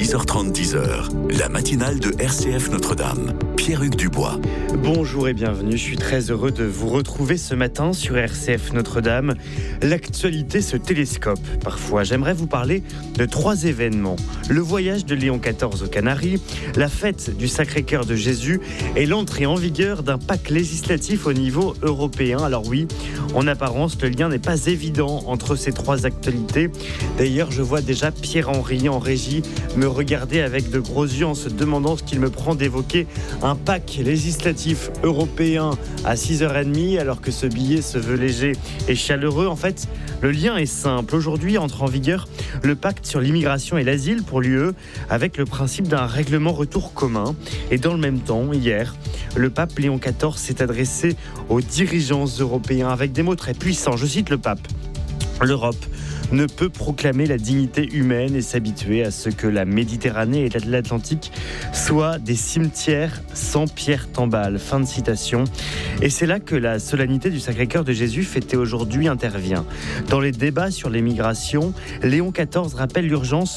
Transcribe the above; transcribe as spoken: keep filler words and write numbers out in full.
six heures trente, dix heures, la matinale de R C F Notre-Dame. Pierre-Hugues Dubois. Bonjour et bienvenue, je suis très heureux de vous retrouver ce matin sur R C F Notre-Dame. L'actualité se télescope parfois. J'aimerais vous parler de trois événements. Le voyage de Léon quatorze aux Canaries, la fête du Sacré-Cœur de Jésus et l'entrée en vigueur d'un pacte législatif au niveau européen. Alors oui, en apparence, le lien n'est pas évident entre ces trois actualités. D'ailleurs, je vois déjà Pierre-Henri en régie me regarder avec de gros yeux en se demandant ce qu'il me prend d'évoquer un pacte législatif européen à six heures trente alors que ce billet se veut léger et chaleureux. En fait, le lien est simple. Aujourd'hui entre en vigueur le pacte sur l'immigration et l'asile pour l'U E avec le principe d'un règlement retour commun. Et dans le même temps, hier, le pape Léon quatorze s'est adressé aux dirigeants européens avec des mots très puissants. Je cite le pape. L'Europe ne peut proclamer la dignité humaine et s'habituer à ce que la Méditerranée et l'Atlantique soient des cimetières sans pierre tombale. Fin de citation. Et c'est là que la solennité du Sacré-Cœur de Jésus fêtée aujourd'hui intervient. Dans les débats sur les migrations, Léon quatorze rappelle l'urgence